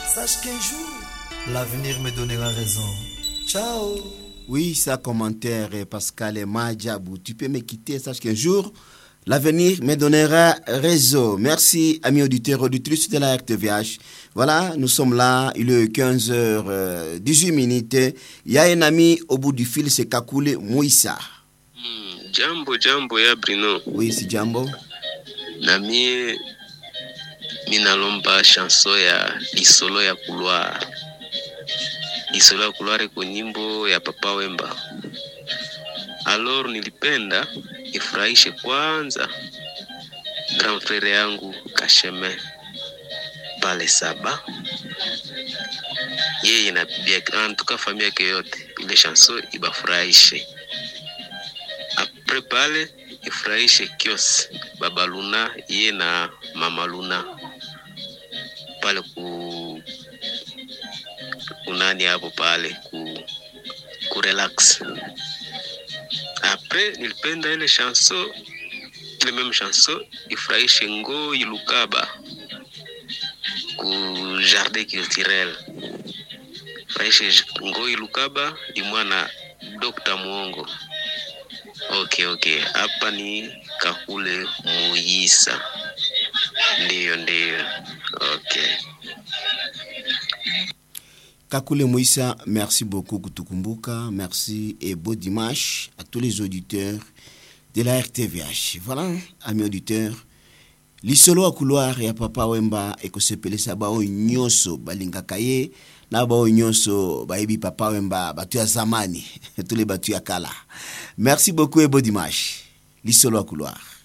Sache qu'un jour, l'avenir me donnera raison. Ciao. Oui, ça commentaire Pascal et Majabou. Tu peux me quitter, sache qu'un jour, l'avenir me donnera raison. Merci, amis auditeurs, auditrices de la RTVH. Voilà, nous sommes là, il est 15h18. Il y a un ami au bout du fil, c'est Kakule Moïsa. Jambo ya Bruno. Oui, c'est Jambo. Na minalomba chanson ya Lisolo ya Couloir. Lisolo ya Couloir iko nyimbo ya Papa Wemba. Alors nilipenda ifurahishe kwanza grand frère yangu Kasheme pale Saba. Yeye na bibi yake antuka familia yake yote. Ile chanson ibafurahishe. Après pale ifurahishe Kios Baba Luna yeye na Mama Luna pale kunani hapo pale ku relax. Après nilipenda ile chanson, ile même chanson ifurahishe Ngoi Lukaba ku jardin culturel. Ifurahishe Ngoi Lukaba ni mwana Dr. Muongo. Okay. Hapa ni Kakule Moïsa. Ndio. Okay. Kakule Moïsa, merci beaucoup Kutukumbuka. Merci et beau dimanche à tous les auditeurs de la RTVH. Voilà, amis auditeurs. Lisolo à couloir ya Papa Wemba eko sepele sabao nyoso balinga kaye na bao nyoso baibi Papa Wemba batu ya zamani tous les batu ya kala. Merci beaucoup et beau dimanche. Lisolo à couloir.